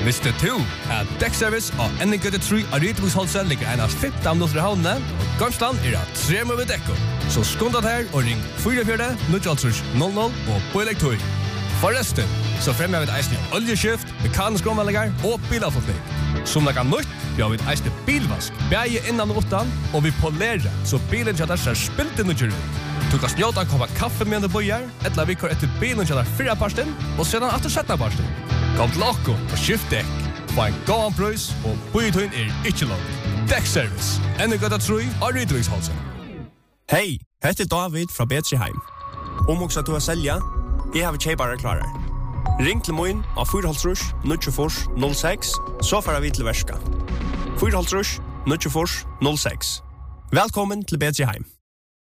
Visste du at Dekkservice og NG3 av Rydebosholset ligger en av 15 minutter i havnene, og Gamsland at 3 med dekko. Så skundet her og ring 44-000 og på elektroi. Forresten, så fremmer vi et eisende oljeskift, mekanisk omvallinger og bilavfotning. Som det kan nytt, vi har et eisende bilvask, bæge innan og utan, og vi polerer, så bilen kjøtter ser spilt inn og kjører ut. Du kan snjåta en kopp kaffe med en bøyer, eller vi kjører etter bilen kjøtter 4 parsten, og sedan etter 17 parsten. Kom til Akko og skift dekk. Få en gåan prøys, og bøyetøyen ikke lov. Dekkservice. NG3 av Rydebosholset. Hei, hette David fra Betriheim. Om også at du har selja, jeg har kjeipare klarer. Ring til moin av 4,5-94-06, så får vi til verska. 4,5-94-06. Velkommen til Betriheim.